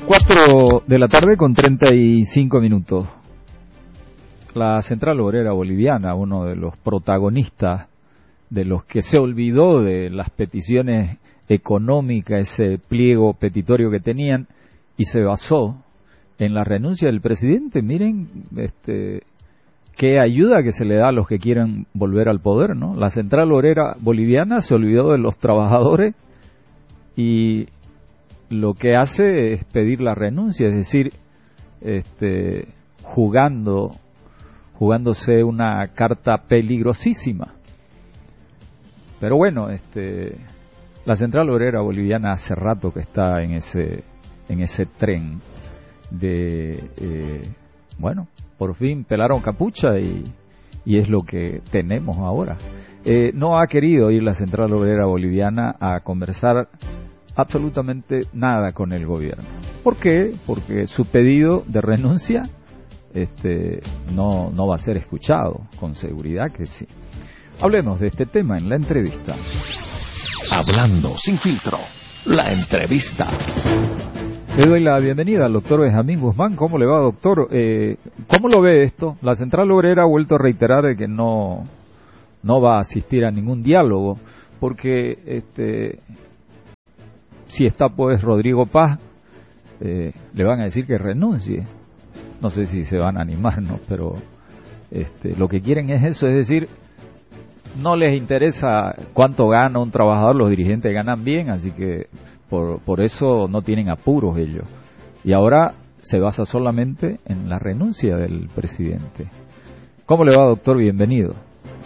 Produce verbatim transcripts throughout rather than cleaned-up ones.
Cuatro de la tarde con treinta y cinco minutos. La Central Obrera Boliviana, uno de los protagonistas de los que se olvidó de las peticiones económicas, ese pliego petitorio que tenían, y se basó en la renuncia del presidente. Miren, este, qué ayuda que se le da a los que quieren volver al poder, ¿no? La Central Obrera Boliviana se olvidó de los trabajadores y lo que hace es pedir la renuncia, es decir, este, jugando, jugándose una carta peligrosísima. Pero bueno, este, la Central Obrera Boliviana hace rato que está en ese, en ese tren de, eh, bueno, por fin pelaron capucha y, y es lo que tenemos ahora. Eh, no ha querido ir la Central Obrera Boliviana a conversar absolutamente nada con el gobierno. ¿Por qué? Porque su pedido de renuncia este, no, no va a ser escuchado, con seguridad que sí. Hablemos de este tema en la entrevista. Hablando sin filtro, la entrevista. Le doy la bienvenida al doctor Benjamín Guzmán. ¿Cómo le va, doctor? Eh, ¿Cómo lo ve esto? La Central Obrera ha vuelto a reiterar de que no, no va a asistir a ningún diálogo, porque este, si está pues Rodrigo Paz, eh, le van a decir que renuncie. No sé si se van a animar, ¿no? Pero este, lo que quieren es eso, es decir, no les interesa cuánto gana un trabajador, los dirigentes ganan bien, así que por, por eso no tienen apuros ellos. Y ahora se basa solamente en la renuncia del presidente. ¿Cómo le va, doctor? Bienvenido.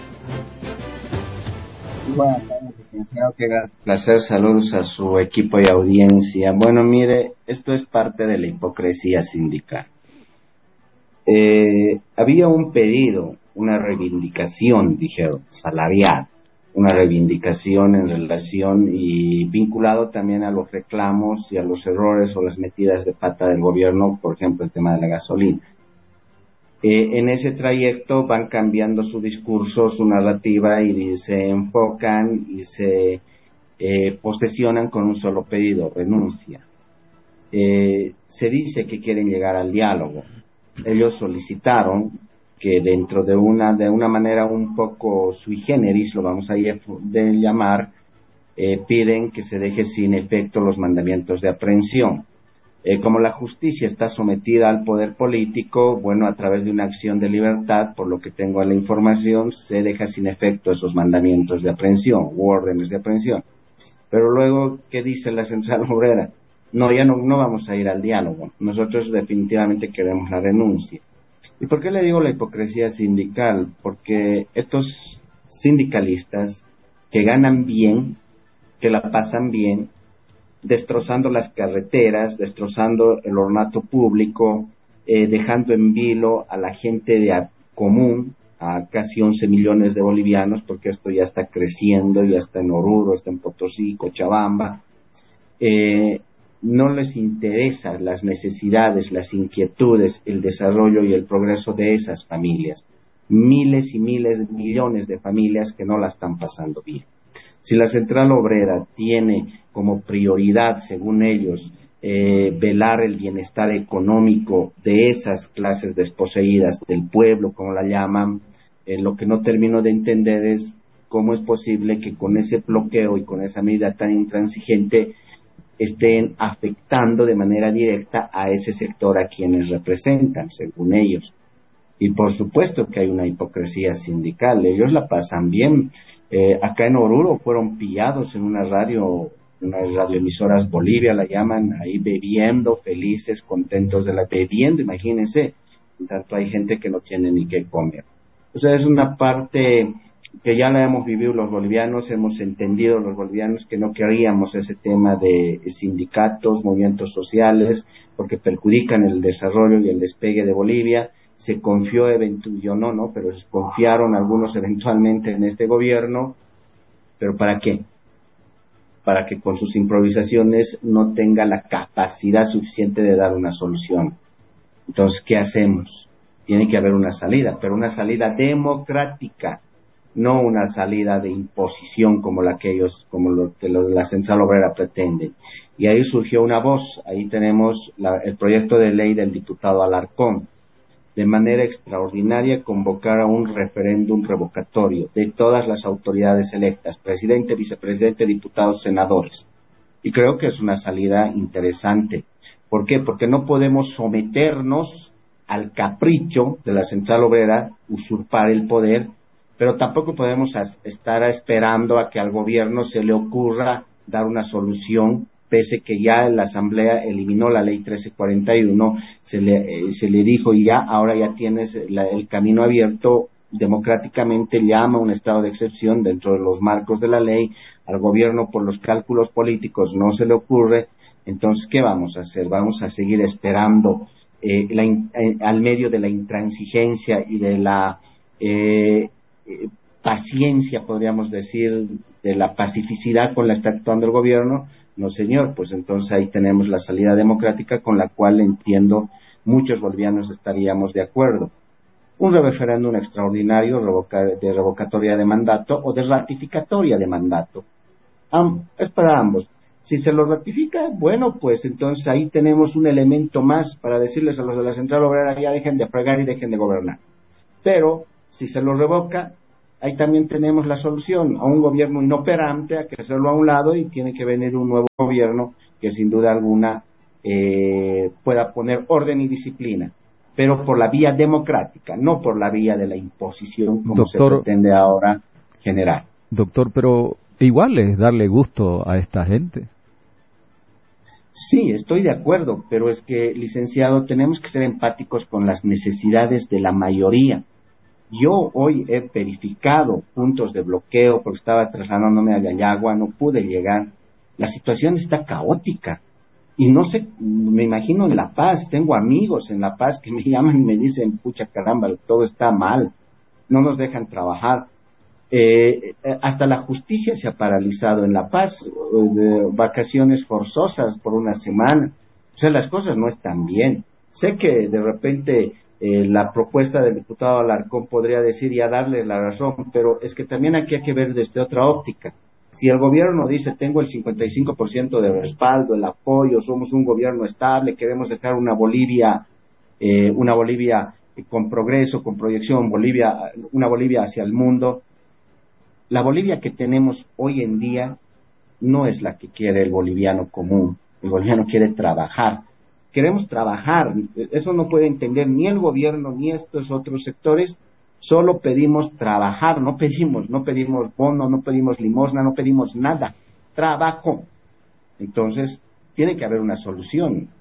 Buenas tardes, licenciado. Qué placer. Saludos a su equipo y audiencia. Bueno, mire, esto es parte de la hipocresía sindical. Eh, había un pedido, una reivindicación, dijeron, salarial, una reivindicación en relación y vinculado también a los reclamos y a los errores o las metidas de pata del gobierno, por ejemplo, el tema de la gasolina. Eh, en ese trayecto van cambiando su discurso, su narrativa y se enfocan y se eh, posesionan con un solo pedido, renuncia. Eh, se dice que quieren llegar al diálogo. Ellos solicitaron que dentro de una de una manera un poco sui generis, lo vamos a de llamar, eh, piden que se deje sin efecto los mandamientos de aprehensión. Eh, como la justicia está sometida al poder político, bueno, a través de una acción de libertad, por lo que tengo la información, se deja sin efecto esos mandamientos de aprehensión u órdenes de aprehensión. Pero luego, ¿qué dice la Central Obrera? No, ya no, no vamos a ir al diálogo. Nosotros definitivamente queremos la renuncia. ¿Y por qué le digo la hipocresía sindical? Porque estos sindicalistas que ganan bien, que la pasan bien, destrozando las carreteras, destrozando el ornato público, eh, dejando en vilo a la gente de a común, a casi once millones de bolivianos, porque esto ya está creciendo, ya está en Oruro, está en Potosí, Cochabamba. Eh, no les interesa las necesidades, las inquietudes, el desarrollo y el progreso de esas familias. Miles y miles, millones de familias que no la están pasando bien. Si la Central Obrera tiene como prioridad, según ellos, eh, velar el bienestar económico de esas clases desposeídas del pueblo, como la llaman, eh, lo que no termino de entender es cómo es posible que con ese bloqueo y con esa medida tan intransigente estén afectando de manera directa a ese sector a quienes representan, según ellos. Y por supuesto que hay una hipocresía sindical, ellos la pasan bien. Eh, acá en Oruro fueron pillados en una radio, unas radioemisoras Bolivia la llaman, ahí bebiendo, felices, contentos de la bebiendo, imagínense, en tanto hay gente que no tiene ni qué comer. O sea, es una parte que ya la hemos vivido los bolivianos, hemos entendido los bolivianos que no queríamos ese tema de sindicatos, movimientos sociales, porque perjudican el desarrollo y el despegue de Bolivia. Se confió, eventualmente, yo no, no, pero se confiaron algunos eventualmente en este gobierno, pero ¿para qué? Para que con sus improvisaciones no tenga la capacidad suficiente de dar una solución. Entonces, ¿qué hacemos? Tiene que haber una salida, pero una salida democrática, no una salida de imposición como la que ellos, como lo que lo, la Central Obrera pretende. Y ahí surgió una voz, ahí tenemos la, el proyecto de ley del diputado Alarcón, de manera extraordinaria convocar a un referéndum revocatorio de todas las autoridades electas, presidente, vicepresidente, diputados, senadores. Y creo que es una salida interesante. ¿Por qué? Porque no podemos someternos al capricho de la Central Obrera, usurpar el poder, pero tampoco podemos estar esperando a que al gobierno se le ocurra dar una solución, pese que ya la Asamblea eliminó la ley trece cuarenta y uno, se le, eh, se le dijo y ya, ahora ya tienes la, el camino abierto, democráticamente llama a un estado de excepción dentro de los marcos de la ley, al gobierno por los cálculos políticos no se le ocurre, entonces ¿qué vamos a hacer? Vamos a seguir esperando eh, la, eh, al medio de la intransigencia y de la eh, eh, paciencia, podríamos decir, de la pacificidad con la que está actuando el gobierno. No, señor, pues entonces ahí tenemos la salida democrática con la cual entiendo muchos bolivianos estaríamos de acuerdo. Un referéndum extraordinario revoca, de revocatoria de mandato o de ratificatoria de mandato. Am, es para ambos. Si se lo ratifica, bueno, pues entonces ahí tenemos un elemento más para decirles a los de la Central Obrera ya dejen de fregar y dejen de gobernar. Pero si se lo revoca, ahí también tenemos la solución a un gobierno inoperante, a que hacerlo a un lado y tiene que venir un nuevo gobierno que sin duda alguna eh, pueda poner orden y disciplina, pero por la vía democrática, no por la vía de la imposición como doctor, se pretende ahora generar. Doctor, pero igual es darle gusto a esta gente. Sí, estoy de acuerdo, pero es que, licenciado, tenemos que ser empáticos con las necesidades de la mayoría. Yo hoy he verificado puntos de bloqueo porque estaba trasladándome a Yayagua, no pude llegar. La situación está caótica. Y no sé, me imagino en La Paz, tengo amigos en La Paz que me llaman y me dicen, pucha caramba, todo está mal, no nos dejan trabajar. Eh, hasta la justicia se ha paralizado en La Paz, de vacaciones forzosas por una semana. O sea, las cosas no están bien. Sé que de repente eh, la propuesta del diputado Alarcón podría decir ya darle la razón, pero es que también aquí hay que ver desde otra óptica. Si el gobierno dice tengo el cincuenta y cinco por ciento de respaldo, el apoyo, somos un gobierno estable, queremos dejar una Bolivia, eh, una Bolivia con progreso, con proyección, Bolivia, una Bolivia hacia el mundo. La Bolivia que tenemos hoy en día no es la que quiere el boliviano común. El boliviano quiere trabajar. Queremos trabajar. Eso no puede entender ni el gobierno ni estos otros sectores. Solo pedimos trabajar, no pedimos, no pedimos bono, no pedimos limosna, no pedimos nada. Trabajo. Entonces, tiene que haber una solución.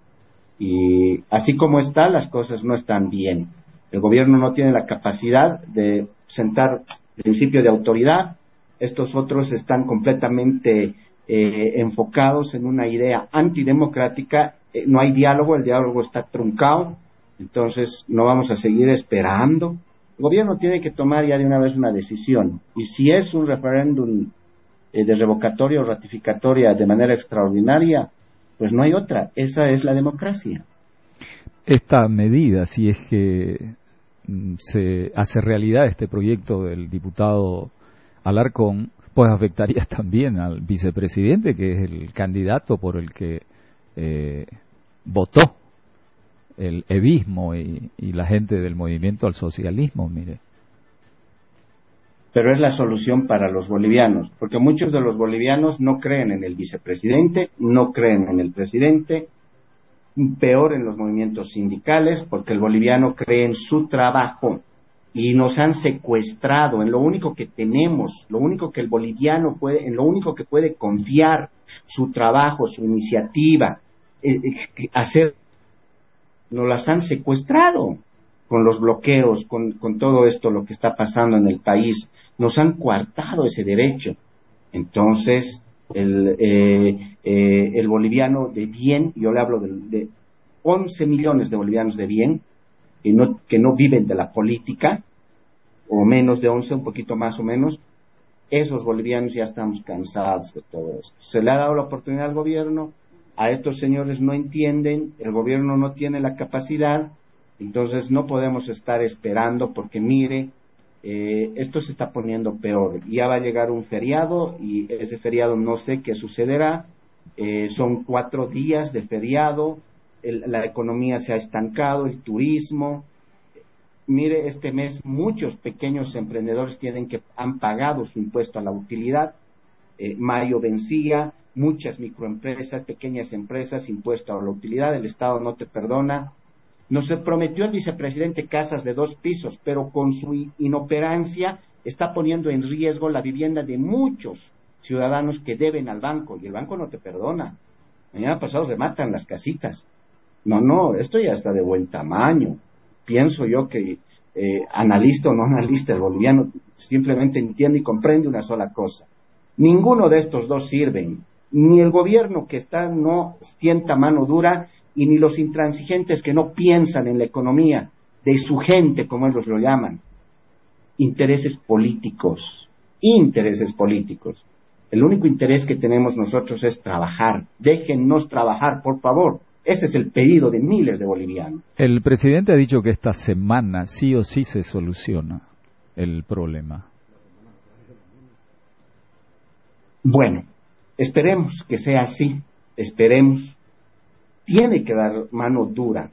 Y así como está, las cosas no están bien. El gobierno no tiene la capacidad de sentar principio de autoridad. Estos otros están completamente eh, enfocados en una idea antidemocrática. Eh, no hay diálogo, el diálogo está truncado. Entonces, no vamos a seguir esperando. El gobierno tiene que tomar ya de una vez una decisión. Y si es un referéndum eh, de revocatoria o ratificatoria de manera extraordinaria, pues no hay otra. Esa es la democracia. Esta medida, si es que mm, se hace realidad este proyecto del diputado Alarcón, pues afectaría también al vicepresidente, que es el candidato por el que eh, votó el evismo y, y la gente del movimiento al socialismo, mire. Pero es la solución para los bolivianos, porque muchos de los bolivianos no creen en el vicepresidente, no creen en el presidente, peor en los movimientos sindicales, porque el boliviano cree en su trabajo y nos han secuestrado en lo único que tenemos, lo único que el boliviano puede, en lo único que puede confiar, su trabajo, su iniciativa, eh, eh, hacer. Nos las han secuestrado con los bloqueos, con, con todo esto, lo que está pasando en el país. Nos han coartado ese derecho. Entonces, el, eh, eh, el boliviano de bien, yo le hablo de, de once millones de bolivianos de bien, que no, que no viven de la política, o menos de once, un poquito más o menos, esos bolivianos ya estamos cansados de todo esto. Se le ha dado la oportunidad al gobierno, a estos señores no entienden, el gobierno no tiene la capacidad, entonces no podemos estar esperando porque mire, eh, esto se está poniendo peor. Ya va a llegar un feriado y ese feriado no sé qué sucederá. Eh, son cuatro días de feriado, el, la economía se ha estancado, el turismo. Mire, este mes muchos pequeños emprendedores tienen que han pagado su impuesto a la utilidad. Eh, mayo vencía, muchas microempresas, pequeñas empresas, impuesto a la utilidad, el Estado no te perdona. Nos prometió el vicepresidente casas de dos pisos, pero con su inoperancia está poniendo en riesgo la vivienda de muchos ciudadanos que deben al banco, y el banco no te perdona. Mañana pasado rematan las casitas. No, no, esto ya está de buen tamaño. Pienso yo que eh, analista o no analista, el boliviano simplemente entiende y comprende una sola cosa. Ninguno de estos dos sirven. Ni el gobierno que está no sienta mano dura, y ni los intransigentes que no piensan en la economía de su gente, como ellos lo llaman. Intereses políticos, intereses políticos. El único interés que tenemos nosotros es trabajar. Déjennos trabajar, por favor. Este es el pedido de miles de bolivianos. El presidente ha dicho que esta semana sí o sí se soluciona el problema. Bueno, esperemos que sea así, esperemos. Tiene que dar mano dura,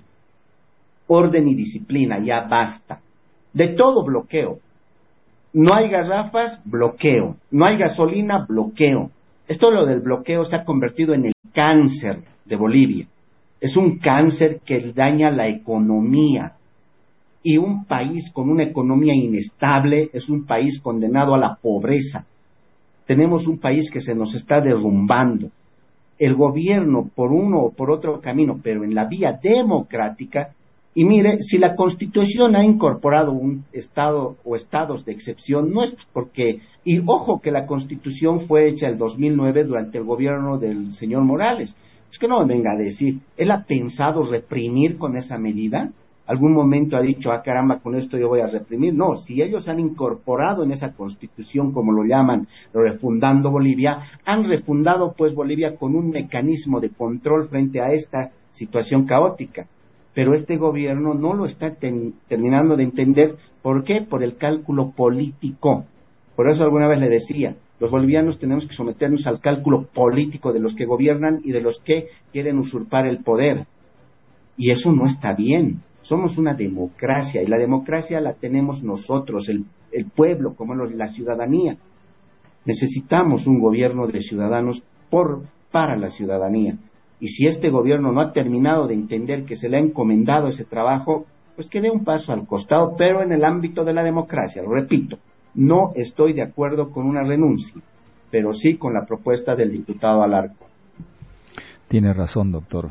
orden y disciplina, ya basta. De todo bloqueo. No hay garrafas, bloqueo. No hay gasolina, bloqueo. Esto lo del bloqueo se ha convertido en el cáncer de Bolivia. Es un cáncer que daña la economía. Y un país con una economía inestable es un país condenado a la pobreza. Tenemos un país que se nos está derrumbando. El gobierno por uno o por otro camino, pero en la vía democrática, y mire, si la Constitución ha incorporado un estado o estados de excepción, no es porque, y ojo que la Constitución fue hecha el dos mil nueve durante el gobierno del señor Morales, es que no me venga a decir, ¿él ha pensado reprimir con esa medida? ¿Algún momento ha dicho, ah caramba, con esto yo voy a reprimir? No, si ellos han incorporado en esa Constitución, como lo llaman, refundando Bolivia, han refundado pues Bolivia con un mecanismo de control frente a esta situación caótica. Pero este gobierno no lo está ten, terminando de entender. ¿Por qué? Por el cálculo político. Por eso alguna vez le decía, los bolivianos tenemos que someternos al cálculo político de los que gobiernan y de los que quieren usurpar el poder. Y eso no está bien. Somos una democracia, y la democracia la tenemos nosotros, el, el pueblo, como la ciudadanía. Necesitamos un gobierno de ciudadanos por, para la ciudadanía. Y si este gobierno no ha terminado de entender que se le ha encomendado ese trabajo, pues que dé un paso al costado, pero en el ámbito de la democracia. Lo repito, no estoy de acuerdo con una renuncia, pero sí con la propuesta del diputado Alarco. Tiene razón, doctor.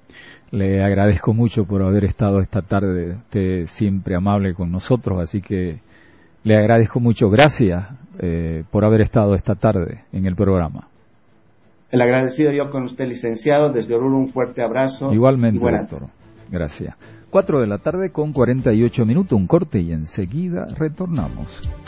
Le agradezco mucho por haber estado esta tarde, usted siempre amable con nosotros, así que le agradezco mucho. Gracias eh, por haber estado esta tarde en el programa. El agradecido yo con usted, licenciado, desde Oruro un fuerte abrazo. Igualmente, doctor. Gracias. Cuatro de la tarde con cuarenta y ocho minutos, un corte y enseguida retornamos.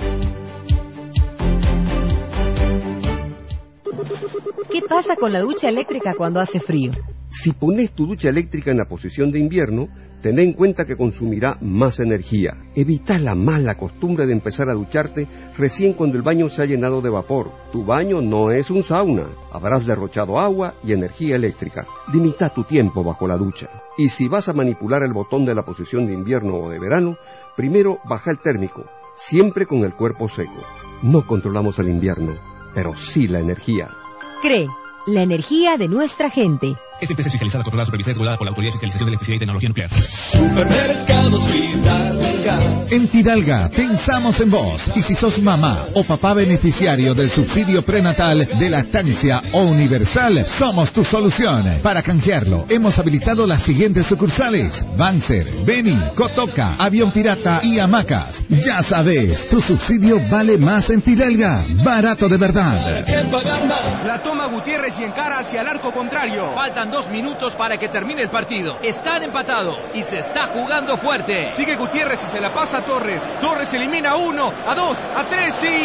¿Qué pasa con la ducha eléctrica cuando hace frío? Si pones tu ducha eléctrica en la posición de invierno, ten en cuenta que consumirá más energía. Evita la mala costumbre de empezar a ducharte recién cuando el baño se ha llenado de vapor. Tu baño no es un sauna. Habrás derrochado agua y energía eléctrica. Limita tu tiempo bajo la ducha. Y si vas a manipular el botón de la posición de invierno o de verano, primero baja el térmico, siempre con el cuerpo seco. No controlamos el invierno, pero sí la energía. CRE, la energía de nuestra gente. Esta empresa es fiscalizada, controlada, supervisada y regulada por la Autoridad de Fiscalización de Electricidad y Tecnología Nuclear. Supermercados Fidalga. En Fidalga pensamos en vos. Y si sos mamá o papá beneficiario del subsidio prenatal de lactancia o universal, somos tu solución. Para canjearlo, hemos habilitado las siguientes sucursales: Banzer, Beni, Cotoca, Avión Pirata y Hamacas. Ya sabes, tu subsidio vale más en Fidalga. Barato de verdad. La toma Gutiérrez y encara hacia el arco contrario. Faltan dos minutos para que termine el partido. Están empatados y se está jugando fuerte. Sigue Gutiérrez y se la pasa a Torres. Torres elimina a uno, a dos, a tres y...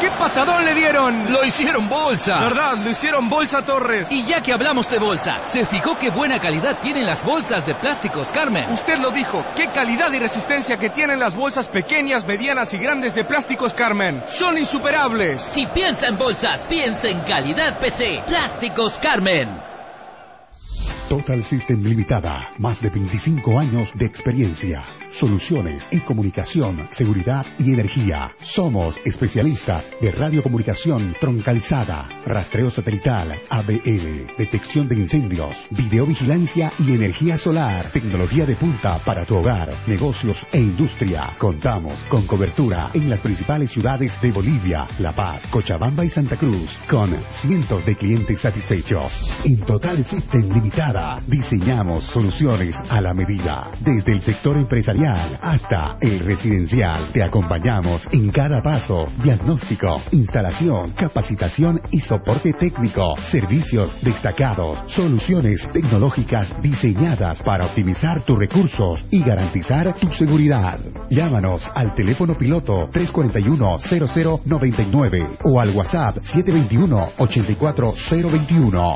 ¡Qué patadón le dieron! ¡Lo hicieron bolsa! ¿Verdad? Lo hicieron bolsa, Torres. Y ya que hablamos de bolsa, ¿se fijó qué buena calidad tienen las bolsas de plásticos Carmen? Usted lo dijo. ¡Qué calidad y resistencia que tienen las bolsas pequeñas, medianas y grandes de plásticos Carmen! ¡Son insuperables! Si piensa en bolsas, piensa en calidad P C. Plásticos Carmen. Total System Limitada, más de veinticinco años de experiencia, soluciones en comunicación, seguridad y energía. Somos especialistas de radiocomunicación troncalizada, rastreo satelital, A B L, detección de incendios, videovigilancia y energía solar, tecnología de punta para tu hogar, negocios e industria. Contamos con cobertura en las principales ciudades de Bolivia, La Paz, Cochabamba y Santa Cruz, con cientos de clientes satisfechos. En Total System Limitada, diseñamos soluciones a la medida. Desde el sector empresarial hasta el residencial, te acompañamos en cada paso. Diagnóstico, instalación, capacitación y soporte técnico. Servicios destacados, soluciones tecnológicas diseñadas para optimizar tus recursos y garantizar tu seguridad. Llámanos al teléfono piloto tres cuatro uno, cero cero nueve nueve o al WhatsApp siete dos uno, ocho cuatro cero dos uno.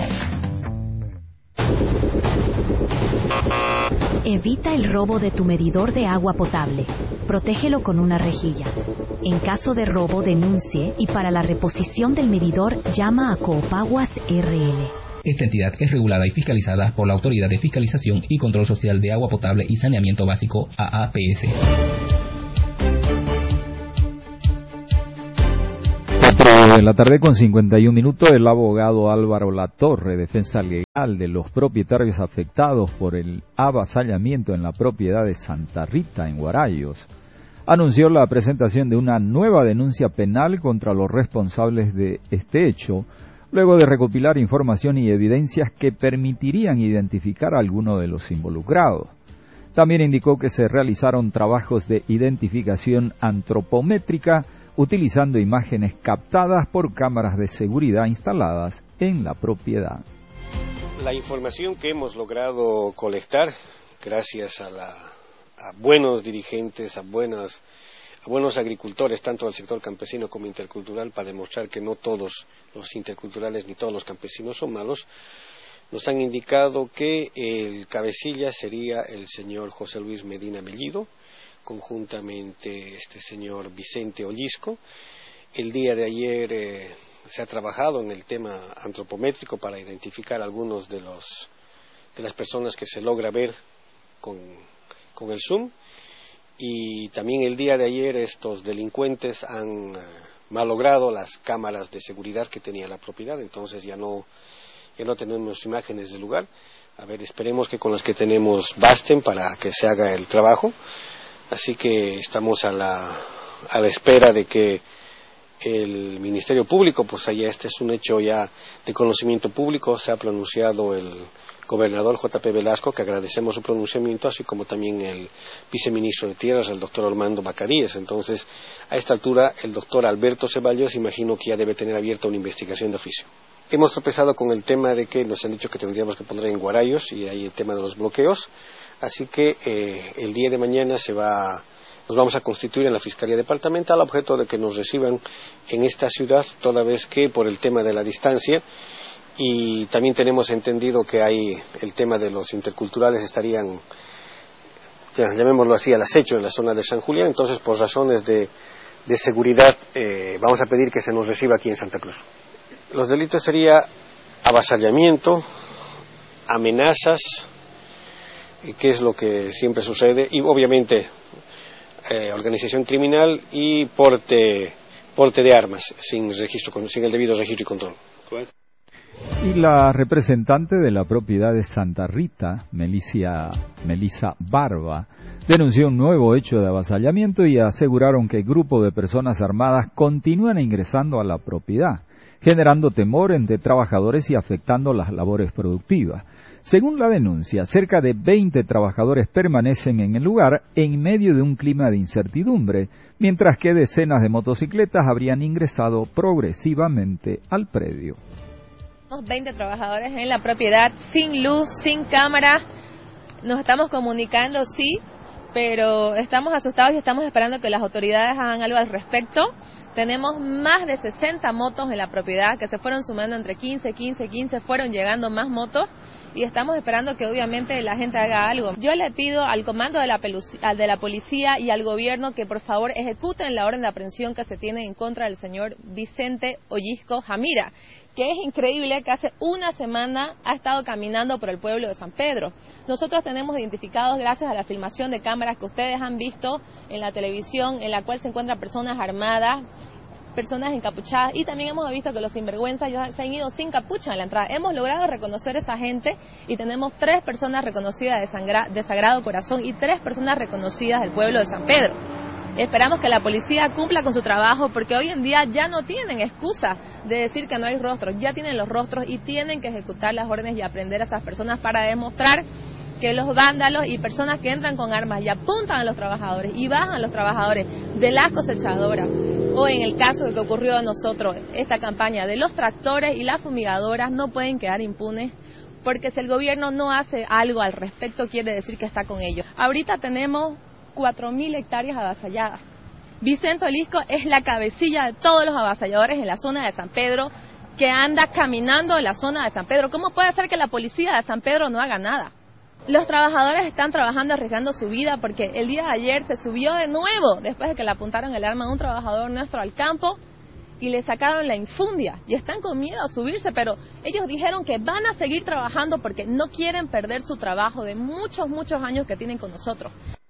Evita el robo de tu medidor de agua potable. Protégelo con una rejilla. En caso de robo, denuncie y para la reposición del medidor llama a Coopaguas R L. Esta entidad es regulada y fiscalizada por la Autoridad de Fiscalización y Control Social de Agua Potable y Saneamiento Básico, A A P S. De la tarde con cincuenta y un minutos, el abogado Álvaro Latorre, defensa legal de los propietarios afectados por el avasallamiento en la propiedad de Santa Rita, en Guarayos, anunció la presentación de una nueva denuncia penal contra los responsables de este hecho, luego de recopilar información y evidencias que permitirían identificar a alguno de los involucrados. También indicó que se realizaron trabajos de identificación antropométrica utilizando imágenes captadas por cámaras de seguridad instaladas en la propiedad. La información que hemos logrado colectar, gracias a, la, a buenos dirigentes, a, buenas, a buenos agricultores, tanto del sector campesino como intercultural, para demostrar que no todos los interculturales ni todos los campesinos son malos, nos han indicado que el cabecilla sería el señor José Luis Medina Mellido, conjuntamente este señor Vicente Ollisco. El día de ayer eh, se ha trabajado en el tema antropométrico para identificar algunos de los de las personas que se logra ver con, con el Zoom, y también el día de ayer estos delincuentes han eh, malogrado las cámaras de seguridad que tenía la propiedad, entonces ya no, ya no tenemos imágenes del lugar. A ver, esperemos que con las que tenemos basten para que se haga el trabajo. Así que estamos a la, a la espera de que el Ministerio Público, pues allá este es un hecho ya de conocimiento público, se ha pronunciado el gobernador J P Velasco, que agradecemos su pronunciamiento, así como también el viceministro de Tierras, el doctor Armando Bacaríes. Entonces, a esta altura, el doctor Alberto Ceballos, imagino que ya debe tener abierta una investigación de oficio. Hemos tropezado con el tema de que nos han dicho que tendríamos que poner en Guarayos, y ahí el tema de los bloqueos. Así que eh, el día de mañana se va, nos vamos a constituir en la Fiscalía Departamental, a objeto de que nos reciban en esta ciudad, toda vez que por el tema de la distancia, y también tenemos entendido que hay el tema de los interculturales estarían, ya, llamémoslo así, al acecho en la zona de San Julián. Entonces, por razones de, de seguridad, eh, vamos a pedir que se nos reciba aquí en Santa Cruz. Los delitos sería avasallamiento, amenazas, que es lo que siempre sucede, y obviamente eh, organización criminal y porte, porte de armas sin registro, sin el debido registro y control. Y la representante de la propiedad de Santa Rita, Melissa, Melissa Barba, denunció un nuevo hecho de avasallamiento y aseguraron que el grupo de personas armadas continúan ingresando a la propiedad, generando temor entre trabajadores y afectando las labores productivas. Según la denuncia, cerca de veinte trabajadores permanecen en el lugar en medio de un clima de incertidumbre, mientras que decenas de motocicletas habrían ingresado progresivamente al predio. veinte trabajadores en la propiedad, sin luz, sin cámara. Nos estamos comunicando, sí, pero estamos asustados y estamos esperando que las autoridades hagan algo al respecto. Tenemos más de sesenta motos en la propiedad que se fueron sumando entre quince, quince, quince, fueron llegando más motos y estamos esperando que obviamente la gente haga algo. Yo le pido al comando de la, de la policía y al gobierno que por favor ejecuten la orden de aprehensión que se tiene en contra del señor Vicente Ollisco Jamira, que es increíble que hace una semana ha estado caminando por el pueblo de San Pedro. Nosotros tenemos identificados, gracias a la filmación de cámaras que ustedes han visto en la televisión, en la cual se encuentran personas armadas, personas encapuchadas, y también hemos visto que los sinvergüenzas ya se han ido sin capucha en la entrada. Hemos logrado reconocer a esa gente y tenemos tres personas reconocidas de, Sangra, de Sagrado Corazón y tres personas reconocidas del pueblo de San Pedro. Esperamos que la policía cumpla con su trabajo porque hoy en día ya no tienen excusa de decir que no hay rostros, ya tienen los rostros y tienen que ejecutar las órdenes y aprender a esas personas para demostrar que los vándalos y personas que entran con armas y apuntan a los trabajadores y bajan a los trabajadores de las cosechadoras, o en el caso que ocurrió a nosotros, esta campaña de los tractores y las fumigadoras, no pueden quedar impunes, porque si el gobierno no hace algo al respecto quiere decir que está con ellos. Ahorita tenemos cuatro mil hectáreas avasalladas. Vicente Ollisco es la cabecilla de todos los avasalladores en la zona de San Pedro, que anda caminando en la zona de San Pedro. ¿Cómo puede ser que la policía de San Pedro no haga nada? Los trabajadores están trabajando arriesgando su vida porque el día de ayer se subió de nuevo, después de que le apuntaron el arma a un trabajador nuestro al campo y le sacaron la infundia y están con miedo a subirse, pero ellos dijeron que van a seguir trabajando porque no quieren perder su trabajo de muchos, muchos años que tienen con nosotros.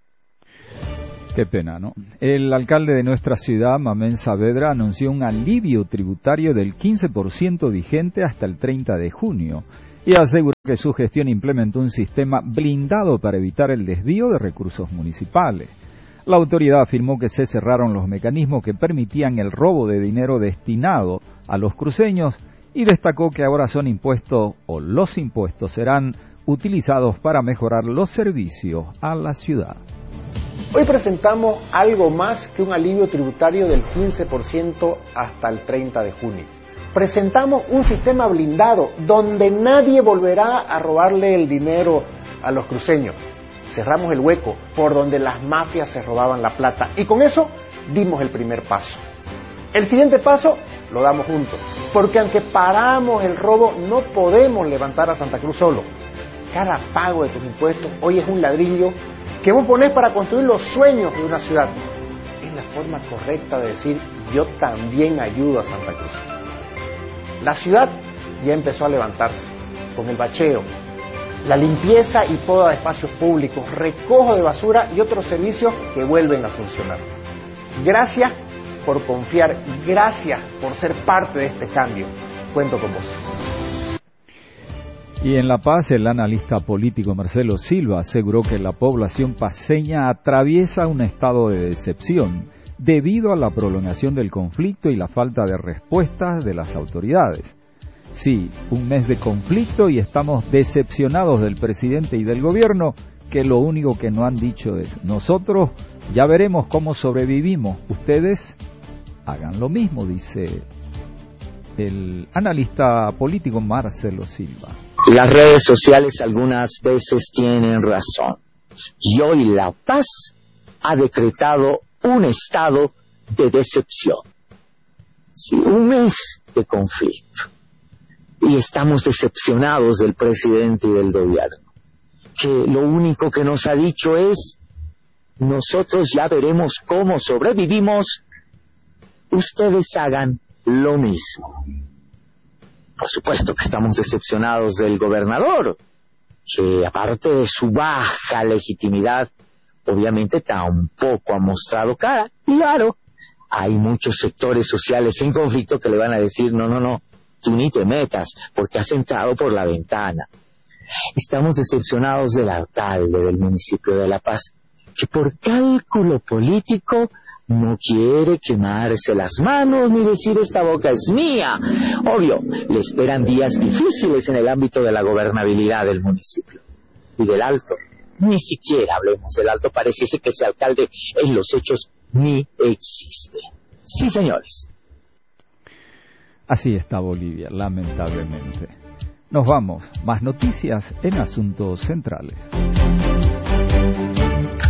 Qué pena, ¿no? El alcalde de nuestra ciudad, Mamén Saavedra, anunció un alivio tributario del quince por ciento vigente hasta el treinta de junio. Y aseguró que su gestión implementó un sistema blindado para evitar el desvío de recursos municipales. La autoridad afirmó que se cerraron los mecanismos que permitían el robo de dinero destinado a los cruceños y destacó que ahora son impuestos o los impuestos serán utilizados para mejorar los servicios a la ciudad. Hoy presentamos algo más que un alivio tributario del quince por ciento hasta el treinta de junio. Presentamos un sistema blindado donde nadie volverá a robarle el dinero a los cruceños. Cerramos el hueco por donde las mafias se robaban la plata y con eso dimos el primer paso. El siguiente paso lo damos juntos, porque aunque paramos el robo no podemos levantar a Santa Cruz solo. Cada pago de tus impuestos hoy es un ladrillo que vos ponés para construir los sueños de una ciudad. Es la forma correcta de decir yo también ayudo a Santa Cruz. La ciudad ya empezó a levantarse con el bacheo, la limpieza y poda de espacios públicos, recojo de basura y otros servicios que vuelven a funcionar. Gracias por confiar, gracias por ser parte de este cambio. Cuento con vos. Y en La Paz, el analista político Marcelo Silva aseguró que la población paceña atraviesa un estado de decepción debido a la prolongación del conflicto y la falta de respuestas de las autoridades. Sí, un mes de conflicto y estamos decepcionados del presidente y del gobierno, que lo único que no han dicho es: nosotros ya veremos cómo sobrevivimos, ustedes hagan lo mismo, dice el analista político Marcelo Silva. Las redes sociales algunas veces tienen razón. Y hoy La Paz ha decretado un estado de decepción. Sí, un mes de conflicto. Y estamos decepcionados del presidente y del gobierno, que lo único que nos ha dicho es: nosotros ya veremos cómo sobrevivimos, ustedes hagan lo mismo. Por supuesto que estamos decepcionados del gobernador, que aparte de su baja legitimidad, obviamente tampoco ha mostrado cara. Claro, hay muchos sectores sociales en conflicto que le van a decir: no, no, no, tú ni te metas, porque has entrado por la ventana. Estamos decepcionados del alcalde del municipio de La Paz, que por cálculo político no quiere quemarse las manos ni decir esta boca es mía. Obvio, le esperan días difíciles en el ámbito de la gobernabilidad del municipio. Y del Alto, ni siquiera hablemos del Alto, pareciese que ese alcalde en los hechos ni existe. Sí, señores. Así está Bolivia, lamentablemente. Nos vamos. Más noticias en Asuntos Centrales.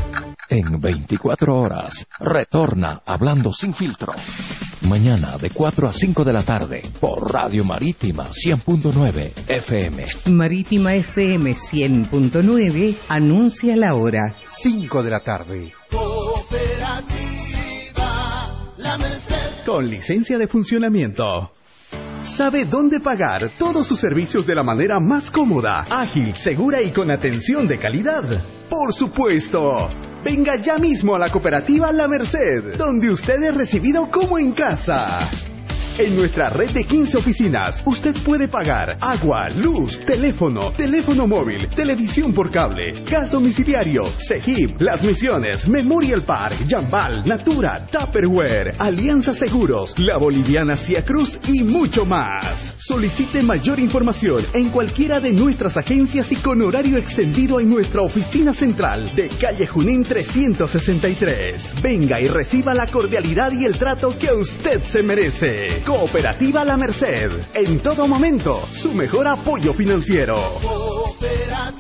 En veinticuatro horas, retorna Hablando Sin Filtro. Mañana de cuatro a cinco de la tarde, por Radio Marítima cien punto nueve F M. Marítima F M cien punto nueve anuncia la hora. cinco de la tarde. Cooperativa La Merced. Con licencia de funcionamiento. Sabe dónde pagar todos sus servicios de la manera más cómoda, ágil, segura y con atención de calidad. ¡Por supuesto! Venga ya mismo a la cooperativa La Merced, donde usted es recibido como en casa. En nuestra red de quince oficinas, usted puede pagar agua, luz, teléfono, teléfono móvil, televisión por cable, gas domiciliario, Cegip, Las Misiones, Memorial Park, Jambal, Natura, Tupperware, Alianza Seguros, La Boliviana Cia Cruz y mucho más. Solicite mayor información en cualquiera de nuestras agencias y con horario extendido en nuestra oficina central de calle Junín trescientos sesenta y tres. Venga y reciba la cordialidad y el trato que usted se merece. Cooperativa La Merced, en todo momento, su mejor apoyo financiero. Cooperativa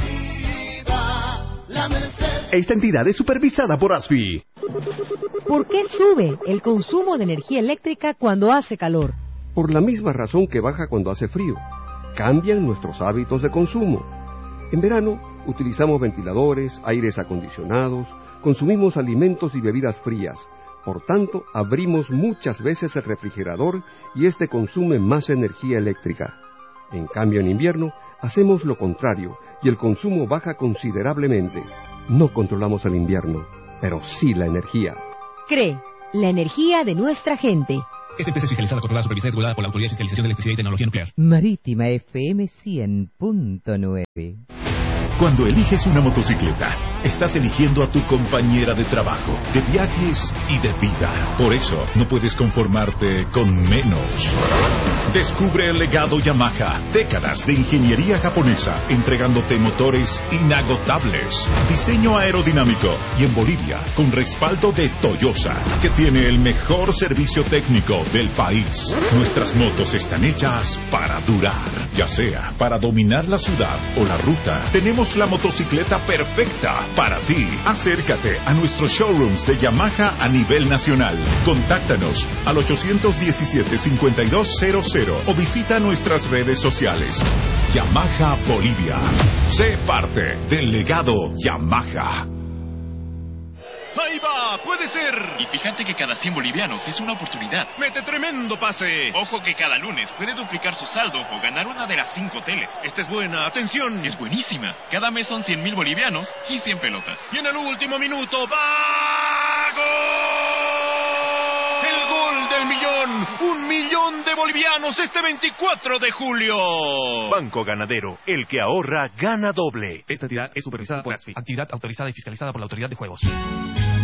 La Merced. Esta entidad es supervisada por ASFI. ¿Por qué sube el consumo de energía eléctrica cuando hace calor? Por la misma razón que baja cuando hace frío. Cambian nuestros hábitos de consumo. En verano, utilizamos ventiladores, aires acondicionados, consumimos alimentos y bebidas frías. Por tanto, abrimos muchas veces el refrigerador y este consume más energía eléctrica. En cambio, en invierno, hacemos lo contrario y el consumo baja considerablemente. No controlamos el invierno, pero sí la energía. CRE, la energía de nuestra gente. Esta empresa es fiscalizada, controlada, supervisada y regulada por la Autoridad de Fiscalización de Electricidad y Tecnología Nuclear. Marítima F M cien punto nueve. Cuando eliges una motocicleta, estás eligiendo a tu compañera de trabajo, de viajes y de vida. Por eso, no puedes conformarte con menos. Descubre el legado Yamaha, décadas de ingeniería japonesa, entregándote motores inagotables, diseño aerodinámico y en Bolivia, con respaldo de Toyosa, que tiene el mejor servicio técnico del país. Nuestras motos están hechas para durar, ya sea para dominar la ciudad o la ruta. Tenemos la motocicleta perfecta para ti. Acércate a nuestros showrooms de Yamaha a nivel nacional. Contáctanos al ocho uno siete, cinco dos cero cero o visita nuestras redes sociales. Yamaha Bolivia. Sé parte del legado Yamaha. ¡Ahí va! ¡Puede ser! Y fíjate que cada cien bolivianos es una oportunidad. ¡Mete tremendo pase! Ojo que cada lunes puede duplicar su saldo o ganar una de las cinco teles. Esta es buena, atención. Es buenísima. Cada mes son cien mil bolivianos y cien pelotas. Y en el último minuto, ¡va! ¡Gol! ¡El gol del millón! ¡Un millón de bolivianos este veinticuatro de julio! Banco Ganadero, el que ahorra, gana doble. Esta entidad es supervisada por ASFI, actividad autorizada y fiscalizada por la Autoridad de Juegos.